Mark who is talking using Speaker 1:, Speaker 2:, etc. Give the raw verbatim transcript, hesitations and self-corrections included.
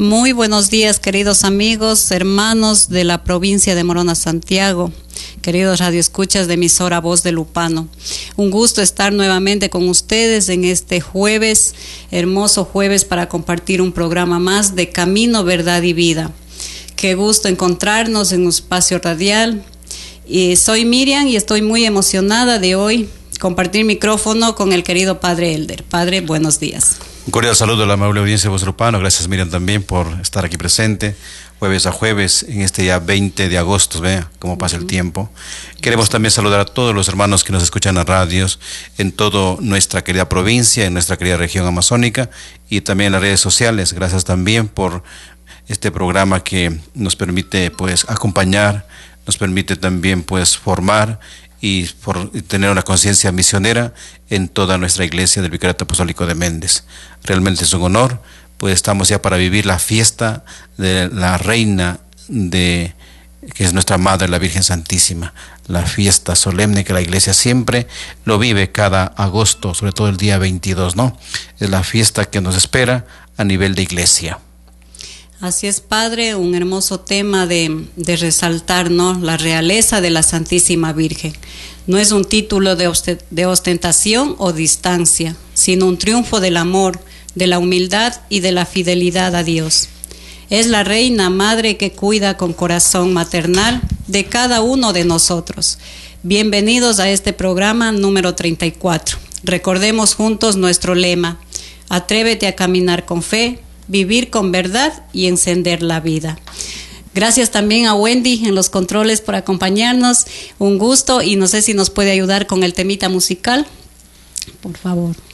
Speaker 1: Muy buenos días, queridos amigos, hermanos de la provincia de Morona, Santiago, queridos radioescuchas de emisora Voz de Lupano. Un gusto estar nuevamente con ustedes en este jueves, hermoso jueves, para compartir un programa más de Camino, Verdad y Vida. Qué gusto encontrarnos en un espacio radial. Y soy Miriam y estoy muy emocionada de hoy compartir micrófono con el querido Padre Elder. Padre, buenos días.
Speaker 2: Un cordial saludo a la amable audiencia de Voz de Lupano. Gracias, Miriam, también por estar aquí presente, jueves a jueves, en este día veinte de agosto, vea cómo pasa el tiempo. Queremos también saludar a todos los hermanos que nos escuchan en radios, en toda nuestra querida provincia, en nuestra querida región amazónica, y también en las redes sociales. Gracias también por este programa que nos permite, pues, acompañar, nos permite también, pues, formar y por tener una conciencia misionera en toda nuestra iglesia del Vicariato Apostólico de Méndez. Realmente es un honor, pues estamos ya para vivir la fiesta de la Reina, de que es nuestra Madre, la Virgen Santísima, la fiesta solemne que la iglesia siempre lo vive cada agosto, sobre todo el día veintidós, ¿no? Es la fiesta que nos espera a nivel de iglesia.
Speaker 1: Así es, Padre, un hermoso tema de, de resaltar, ¿no?, la realeza de la Santísima Virgen. No es un título de, ost- de ostentación o distancia, sino un triunfo del amor, de la humildad y de la fidelidad a Dios. Es la Reina Madre que cuida con corazón maternal de cada uno de nosotros. Bienvenidos a este programa número treinta y cuatro. Recordemos juntos nuestro lema: atrévete a caminar con fe, vivir con verdad y encender la vida. Gracias también a Wendy en los controles por acompañarnos. Un gusto, y no sé si nos puede ayudar con el temita musical, por favor.